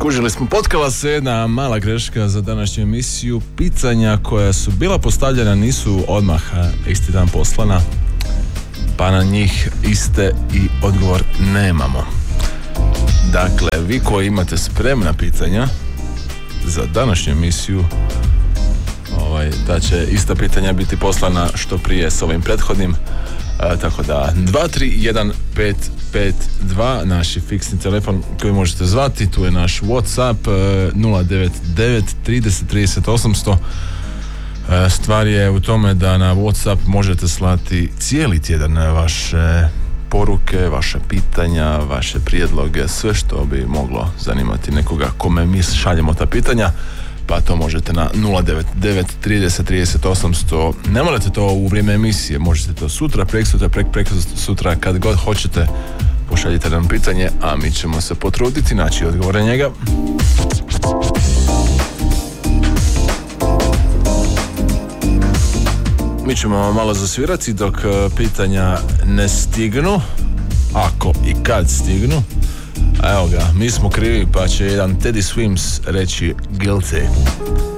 Skužili smo, potkala se jedna mala greška za današnju emisiju. Pitanja koja su bila postavljena nisu odmah isti dan poslana, pa na njih iste i odgovor nemamo. Dakle, vi koji imate spremna pitanja za današnju emisiju, da će ista pitanja biti poslana što prije s ovim prethodnim. Tako da 231-552 naš je fiksni telefon koji možete zvati, tu je naš WhatsApp 099 30 30 800. Stvar je u tome da na WhatsApp možete slati cijeli tjedan vaše poruke, vaše pitanja, vaše prijedloge, sve što bi moglo zanimati nekoga kome mi šaljemo ta pitanja, pa to možete na 099 30 30 800. Ne morate to u vrijeme emisije, možete to sutra, preksutra, sutra, kad god hoćete, pošaljite nam pitanje, a mi ćemo se potruditi naći odgovor na njega. Mi ćemo malo zasvirati dok pitanja ne stignu, ako i kad stignu. A evo ga, mi smo krivi, pa će jedan Teddy Swims reći guilty.